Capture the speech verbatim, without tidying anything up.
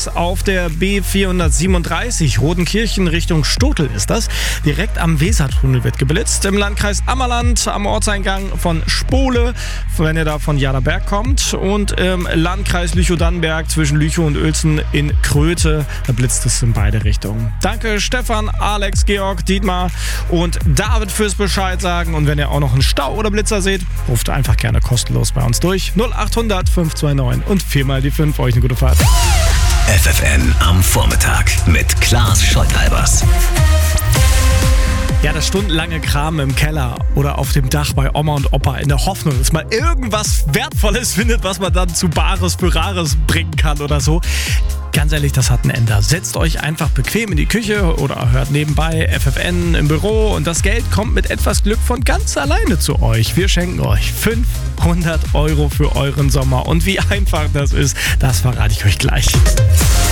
auf der B vierhundertsiebenunddreißig Rodenkirchen Richtung Stotel ist das. Direkt am Wesertunnel wird geblitzt. Im Landkreis Ammerland am Ortseingang von Spole, wenn ihr da von Jaderberg kommt. Und im Landkreis Lüchow-Dannenberg zwischen Lüchow und Uelzen in Kröte. Da blitzt es in beide Richtungen. Danke Stefan, Alex, Georg, Dietmar und David fürs Bescheid sagen. Und wenn ihr auch noch einen Stau oder Blitzer seht, ruft einfach gerne kostenlos bei uns durch. null achthundert fünf zwei neun und viermal die fünf. Euch eine gute Fahrt. F F N am Vormittag mit Klaas Scheuth-Albers. Ja, das stundenlange Kram im Keller oder auf dem Dach bei Oma und Opa in der Hoffnung, dass man irgendwas Wertvolles findet, was man dann zu Bares für Rares bringen kann oder so. Ganz ehrlich, das hat ein Ende. Setzt euch einfach bequem in die Küche oder hört nebenbei F F N im Büro und das Geld kommt mit etwas Glück von ganz alleine zu euch. Wir schenken euch fünfhundert Euro für euren Sommer und wie einfach das ist, das verrate ich euch gleich.